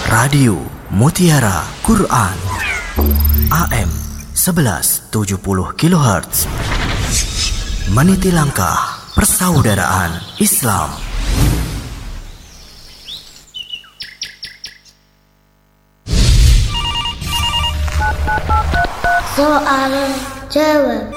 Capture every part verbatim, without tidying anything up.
Radio Mutiara Quran A M sebelas tujuh puluh kilohertz, meniti langkah persaudaraan Islam. Soal jawab.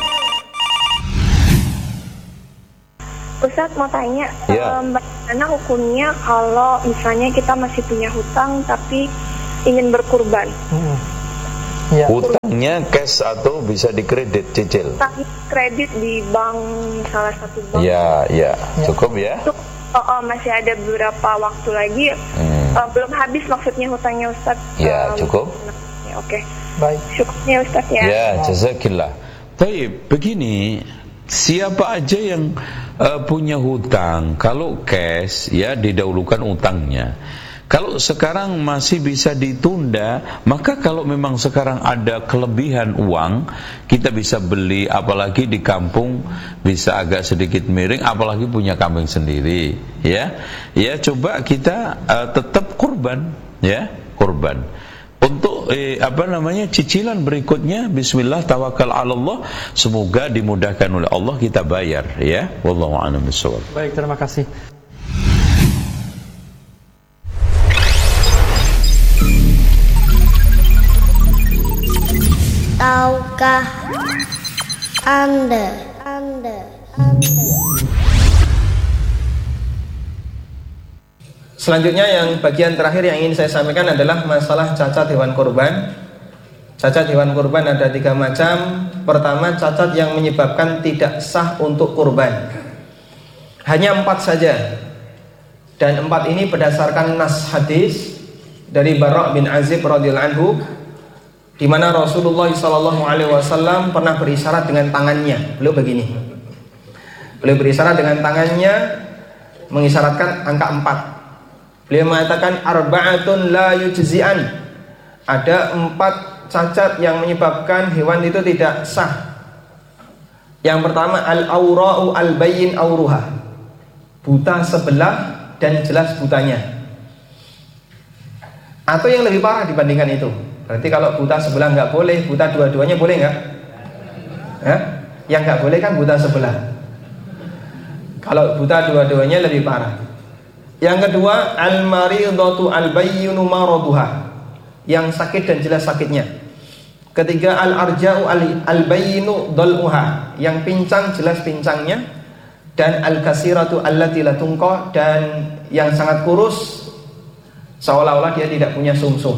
Ustadz mau tanya, ya. um, bagaimana hukumnya kalau misalnya kita masih punya hutang tapi ingin berkurban? Hmm. Ya. Hutangnya cash atau bisa dikredit cicil? Hutang kredit di bank, salah satu bank. Ya, ya, cukup ya. Untuk, oh, oh, masih ada beberapa waktu lagi, hmm. uh, belum habis maksudnya hutangnya Ustadz. Ya, um, cukup. Ya, Oke. Okay. Baik. Cukupnya Ustadz ya. Ya, jazakillah. Baik, begini. Siapa aja yang uh, punya hutang, kalau cash ya didahulukan utangnya. Kalau sekarang masih bisa ditunda, maka kalau memang sekarang ada kelebihan uang, kita bisa beli, apalagi di kampung bisa agak sedikit miring, apalagi punya kambing sendiri, ya. Ya coba kita uh, tetap kurban, ya, kurban. Untuk eh, apa namanya cicilan berikutnya, bismillah tawakal ala Allah, semoga dimudahkan oleh Allah kita bayar, ya. Wallahu a'lam bishawab. Baik, terima kasih. Tahukah Anda Anda Anda Selanjutnya yang bagian terakhir yang ingin saya sampaikan adalah masalah cacat hewan kurban. Cacat hewan kurban ada tiga macam. Pertama, cacat yang menyebabkan tidak sah untuk kurban. Hanya empat saja. Dan empat ini berdasarkan nas hadis dari Bara' bin Azib radhiyallahu anhu, di mana Rasulullah shallallahu alaihi wasallam pernah berisyarat dengan tangannya. Beliau begini. Beliau berisyarat dengan tangannya, mengisyaratkan angka empat. Beliau mengatakan arba'atun la yujzi'an. Ada empat cacat yang menyebabkan hewan itu tidak sah. Yang pertama, al-aura'u al-bayyin auruha. Buta sebelah dan jelas butanya. Atau yang lebih parah dibandingkan itu. Berarti kalau buta sebelah nggak boleh, buta dua-duanya boleh nggak? Hah? Yang nggak boleh kan buta sebelah. Kalau buta dua-duanya lebih parah. Yang kedua, al-maridatu al-bayyinu maraduha, yang sakit dan jelas sakitnya. Ketiga, al-arja'u al-bayyinu dal'uha, yang pincang jelas pincangnya. Dan al-kasiratu allati la tunqa, dan yang sangat kurus seolah-olah dia tidak punya sumsum.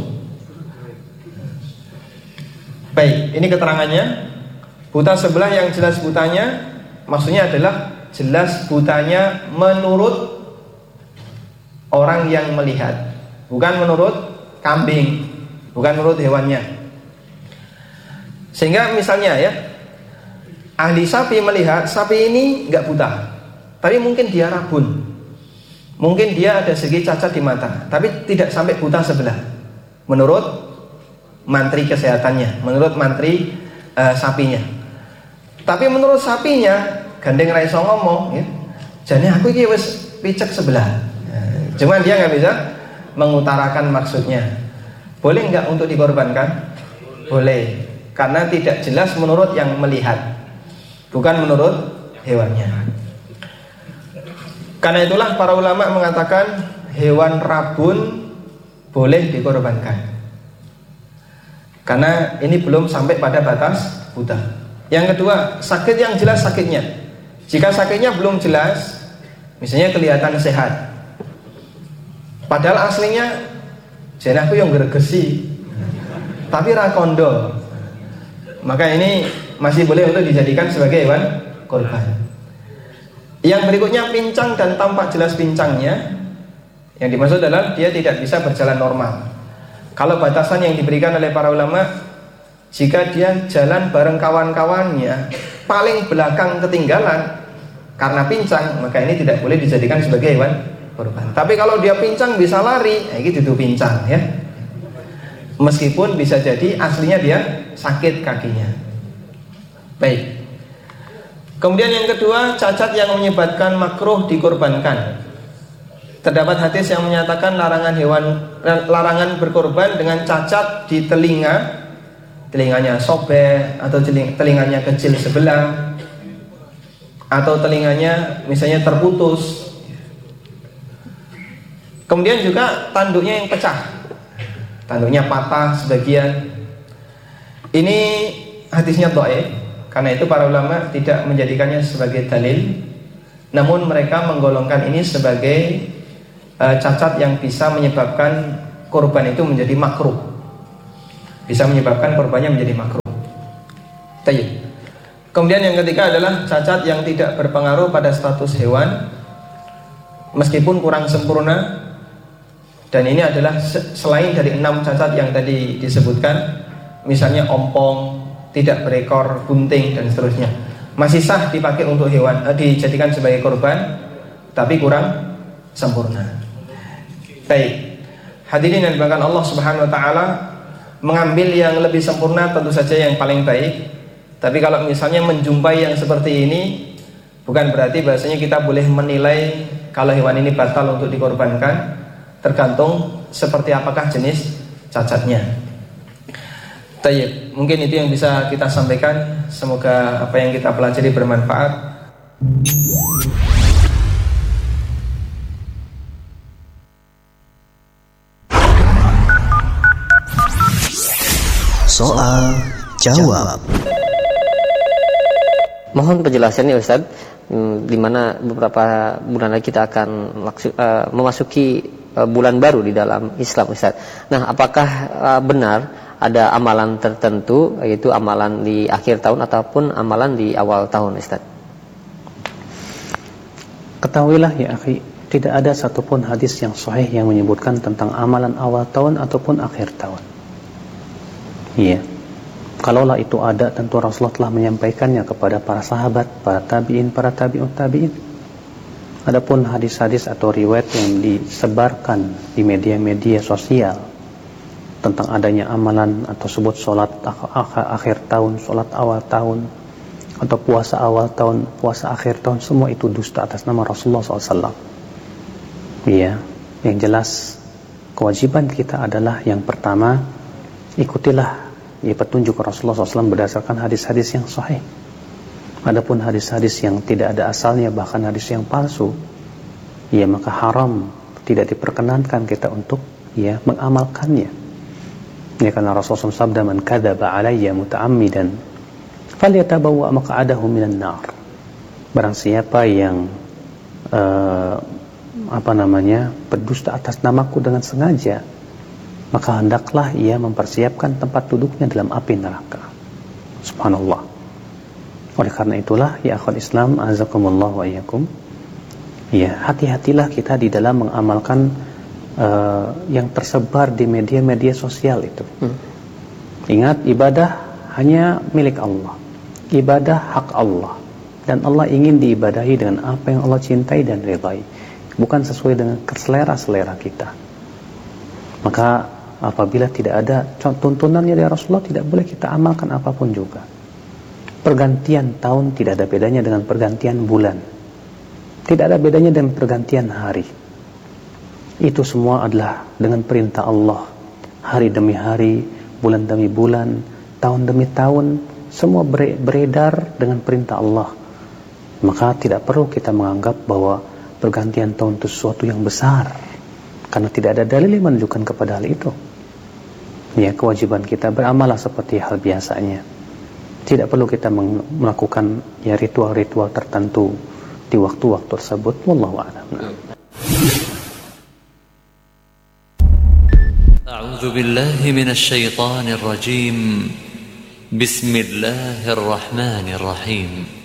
Baik, ini keterangannya. Buta sebelah yang jelas butanya, maksudnya adalah jelas butanya menurut orang yang melihat, bukan menurut kambing, bukan menurut hewannya. Sehingga misalnya ya, ahli sapi melihat sapi ini nggak buta, tapi mungkin dia rabun, mungkin dia ada segi cacat di mata, tapi tidak sampai buta sebelah. Menurut mantri kesehatannya, menurut mantri uh, sapinya. Tapi menurut sapinya, gandeng raiso ngomong, ya, jane aku iki wis picek sebelah. Cuman dia nggak bisa mengutarakan maksudnya. Boleh nggak untuk dikorbankan? Boleh, karena tidak jelas menurut yang melihat, bukan menurut hewannya. Karena itulah para ulama mengatakan hewan rabun boleh dikorbankan, karena ini belum sampai pada batas buta. Yang kedua, sakit yang jelas sakitnya. Jika sakitnya belum jelas, misalnya kelihatan sehat, padahal aslinya jenahku yang gregesi tapi rakondo, maka ini masih boleh untuk dijadikan sebagai hewan korban. Yang berikutnya, pincang dan tampak jelas pincangnya. Yang dimaksud adalah dia tidak bisa berjalan normal. Kalau batasan yang diberikan oleh para ulama, jika dia jalan bareng kawan-kawannya paling belakang ketinggalan karena pincang, maka ini tidak boleh dijadikan sebagai hewan korban. Tapi kalau dia pincang bisa lari, nah ini itu pincang ya. Meskipun bisa jadi aslinya dia sakit kakinya. Baik. Kemudian yang kedua, cacat yang menyebabkan makruh dikorbankan. Terdapat hadis yang menyatakan larangan hewan larangan berkorban dengan cacat di telinga, telinganya sobek atau telinganya kecil sebelah, atau telinganya misalnya terputus. Kemudian juga tanduknya yang pecah, tanduknya patah sebagian. Ini hadisnya dhaif, karena itu para ulama tidak menjadikannya sebagai dalil, namun mereka menggolongkan ini sebagai uh, cacat yang bisa menyebabkan korban itu menjadi makruh, bisa menyebabkan korbannya menjadi makruh. Tayyib. Kemudian yang ketiga adalah cacat yang tidak berpengaruh pada status hewan meskipun kurang sempurna. Dan ini adalah selain dari enam cacat yang tadi disebutkan, misalnya ompong, tidak berekor, bunting dan seterusnya, masih sah dipakai untuk hewan, eh, dijadikan sebagai korban, tapi kurang sempurna. Baik, hadirin yang dimuliakan Allah Subhanahu Wa Taala, mengambil yang lebih sempurna tentu saja yang paling baik. Tapi kalau misalnya menjumpai yang seperti ini, bukan berarti bahasanya kita boleh menilai kalau hewan ini batal untuk dikorbankan. Tergantung seperti apakah jenis cacatnya. Tayyib, mungkin itu yang bisa kita sampaikan. Semoga apa yang kita pelajari bermanfaat. Soal jawab. Mohon penjelasannya Ustaz, di mana beberapa bulan lagi kita akan uh, memasuki bulan baru di dalam Islam Ustaz. Nah, apakah uh, benar ada amalan tertentu, yaitu amalan di akhir tahun ataupun amalan di awal tahun Ustaz? Ketahuilah ya akhi, tidak ada satupun hadis yang sahih yang menyebutkan tentang amalan awal tahun ataupun akhir tahun. Iya. Kalaulah itu ada, tentu Rasulullah telah menyampaikannya kepada para sahabat, para tabi'in, para tabi'ut tabi'in. Adapun hadis-hadis atau riwayat yang disebarkan di media-media sosial tentang adanya amalan atau sebut sholat akhir tahun, sholat awal tahun, atau puasa awal tahun, puasa akhir tahun, semua itu dusta atas nama Rasulullah shallallahu alaihi wasallam. Iya, yang jelas kewajiban kita adalah yang pertama, ikutilah ya, petunjuk Rasulullah shallallahu alaihi wasallam berdasarkan hadis-hadis yang sahih. Adapun hadis-hadis yang tidak ada asalnya, bahkan hadis yang palsu, ya maka haram, tidak diperkenankan kita untuk ya mengamalkannya. Ya, karena Rasulullah shallallahu alaihi wasallam sabda, man kadzaba alayya muta'ammidan falyatabawwa maq'adahu minan nar. Barang siapa yang uh, apa namanya berdusta atas namaku dengan sengaja, maka hendaklah ia mempersiapkan tempat duduknya dalam api neraka. Subhanallah. Oleh karena itulah ya akhwat Islam, azakumullah wa iyyakum, ya hati-hatilah kita di dalam mengamalkan uh, yang tersebar di media-media sosial itu. hmm. Ingat, ibadah hanya milik Allah, ibadah hak Allah, dan Allah ingin diibadahi dengan apa yang Allah cintai dan ridai, bukan sesuai dengan selera-selera kita. Maka apabila tidak ada tuntunannya dari Rasulullah, tidak boleh kita amalkan apapun juga. Pergantian tahun tidak ada bedanya dengan pergantian bulan, tidak ada bedanya dengan pergantian hari. Itu semua adalah dengan perintah Allah. Hari demi hari, bulan demi bulan, tahun demi tahun, semua beredar dengan perintah Allah. Maka tidak perlu kita menganggap bahwa pergantian tahun itu sesuatu yang besar, karena tidak ada dalil yang menunjukkan kepada hal itu. Ya, kewajiban kita beramalah seperti hal biasanya. Tidak perlu kita melakukan ya ritual-ritual tertentu di waktu-waktu tersebut. Wallahu a'lam. A'udzu billahi minasy syaithanir rajim. Bismillahirrahmanirrahim.